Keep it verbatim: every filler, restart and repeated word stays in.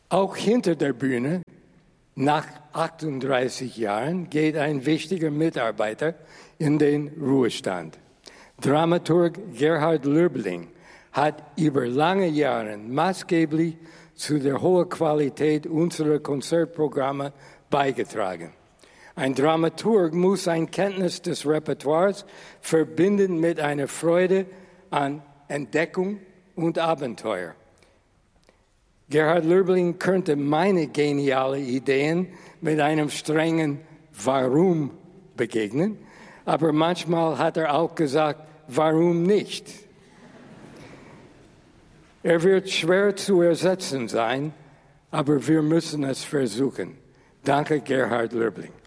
Auch hinter der Bühne, nach achtunddreißig Jahren, geht ein wichtiger Mitarbeiter in den Ruhestand. Dramaturg Gerhard Löbling hat über lange Jahre maßgeblich zu der hohen Qualität unserer Konzertprogramme beigetragen. Ein Dramaturg muss eine Kenntnis des Repertoires verbinden mit einer Freude an Entdeckung und Abenteuer. Gerhard Löbling könnte meine geniale Ideen mit einem strengen Warum begegnen, aber manchmal hat er auch gesagt, warum nicht? Er wird schwer zu ersetzen sein, aber wir müssen es versuchen. Danke, Gerhard Löbling.